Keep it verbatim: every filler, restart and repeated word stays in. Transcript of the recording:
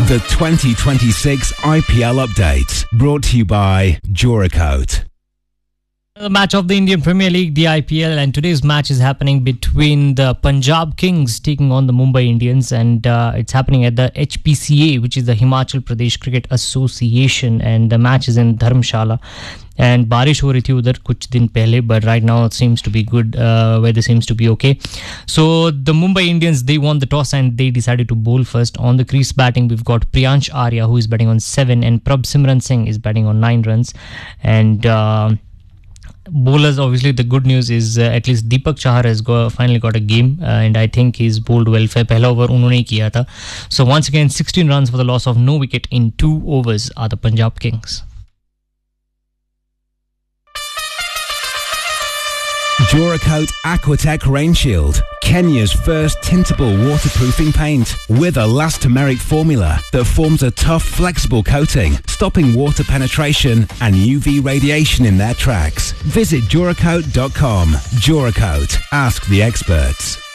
The twenty twenty-six I P L update, brought to you by Duracoat. The match of the Indian Premier League, the I P L, and today's match is happening between the Punjab Kings taking on the Mumbai Indians, and uh, it's happening at the H P C A, which is the Himachal Pradesh Cricket Association, and the match is in Dharamshala. And बारिश हो रही थी उधर कुछ दिन पहले, but right now it seems to be good. Uh, weather seems to be okay. So the Mumbai Indians, they won the toss and they decided to bowl first. On the crease batting, we've got Priyansh Arya, who is batting on seven, and Prabh Simran Singh is batting on nine runs. And uh, bowlers, obviously the good news is uh, at least Deepak Chahar has got, finally got a game, uh, and I think he's bowled well. पहला over उन्होंने ही किया था. So once again, sixteen runs for the loss of no wicket in two overs are the Punjab Kings. Duracoat Aquatech Rain Shield, Kenya's first tintable waterproofing paint with a elastomeric formula that forms a tough, flexible coating, stopping water penetration and U V radiation in their tracks. Visit Duracoat dot com. Duracoat, ask the experts.